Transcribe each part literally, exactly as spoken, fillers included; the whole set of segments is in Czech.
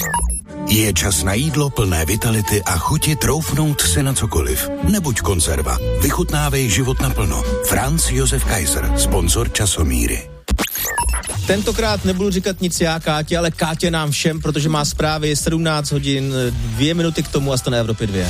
Je čas na jídlo plné vitality a chuti troufnout si na cokoliv. Nebuď konzerva. Vychutnávej život naplno. Franz Josef Kaiser, sponzor Časomíry. Tentokrát nebudu říkat nic já, Kátě, ale Kátě nám všem, protože má zprávy sedmnáct hodin, dvě minuty k tomu a to na Evropě dvě.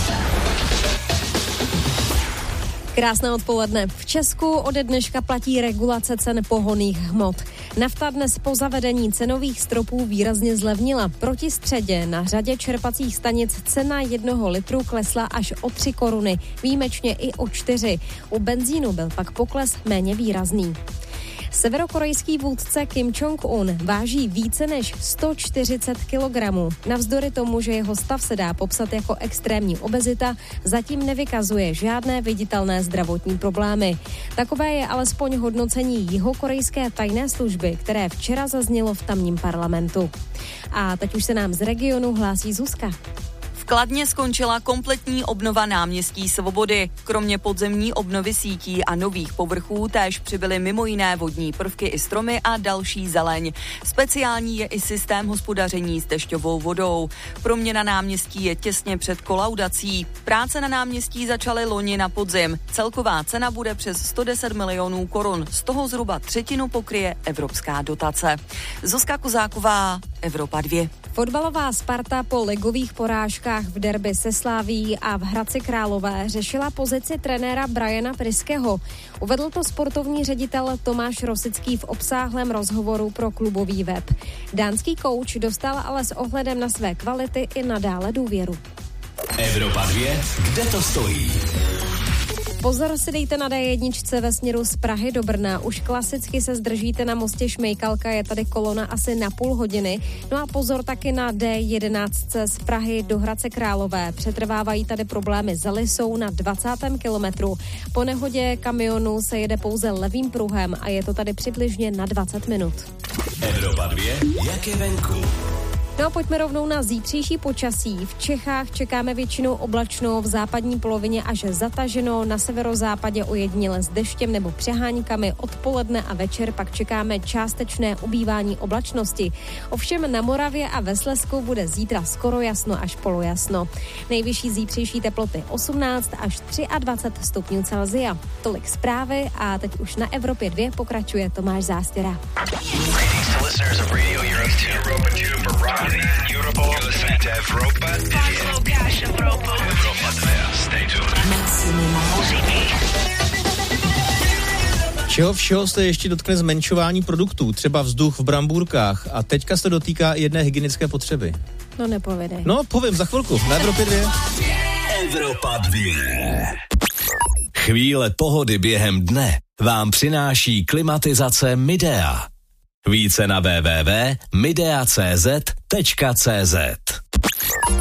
Krásné odpoledne. V Česku ode dneška platí regulace cen pohonných hmot. Nafta dnes po zavedení cenových stropů výrazně zlevnila. Proti středě na řadě čerpacích stanic cena jednoho litru klesla až o tři koruny, výjimečně i o čtyři. U benzínu byl pak pokles méně výrazný. Severokorejský vůdce Kim Jong-un váží více než sto čtyřicet kilogramů. Navzdory tomu, že jeho stav se dá popsat jako extrémní obezita, zatím nevykazuje žádné viditelné zdravotní problémy. Takové je alespoň hodnocení jihokorejské tajné služby, které včera zaznělo v tamním parlamentu. A teď už se nám z regionu hlásí Zuzka. V Kladně skončila kompletní obnova náměstí Svobody. Kromě podzemní obnovy sítí a nových povrchů též přibyly mimo jiné vodní prvky i stromy a další zeleň. Speciální je i systém hospodaření s dešťovou vodou. Proměna náměstí je těsně před kolaudací. Práce na náměstí začaly loni na podzim. Celková cena bude přes sto deset milionů korun. Z toho zhruba třetinu pokryje evropská dotace. Zuzka Kozáková, Evropa dva. Fotbalová Sparta po ligových porážkách v derby se Slavií a v Hradci Králové řešila pozici trenéra Briana Priského. Uvedl to sportovní ředitel Tomáš Rosický v obsáhlém rozhovoru pro klubový web. Dánský kouč dostal ale s ohledem na své kvality i nadále důvěru. Evropa dva, kde to stojí? Pozor si dejte na dé jedna ve směru z Prahy do Brna. Už klasicky se zdržíte na mostě Šmejkalka, je tady kolona asi na půl hodiny. No a pozor taky na dé jedenáct z Prahy do Hradce Králové. Přetrvávají tady problémy za Lisou na dvacátém kilometru. Po nehodě kamionu se jede pouze levým pruhem a je to tady přibližně na dvacet minut. Evropa dva, jak je venku? No a pojďme rovnou na zítřejší počasí. V Čechách čekáme většinou oblačno, v západní polovině až zataženo, na severozápadě ojediněle s deštěm nebo přeháňkami, odpoledne a večer pak čekáme částečné ubývání oblačnosti. Ovšem na Moravě a ve Slezsku bude zítra skoro jasno až polojasno. Nejvyšší zítřejší teploty osmnáct až dvacet tři stupňů Celsia. Tolik zprávy a teď už na Evropě dva pokračuje Tomáš Zástěra. Europa, you're listening to Evropa dva. Evropa dva, stay tuned. Maximum muziky. Čeho všeho se ještě dotkne zmenšování produktů, třeba vzduch v brambůrkách a teďka se dotýká jedné hygienické potřeby. No nepovědej. No povím za chvilku, na Evropě dva. Evropa dva. Chvíle pohody během dne vám přináší klimatizace Midea. Více na w w w tečka midea tečka cz tečka cz.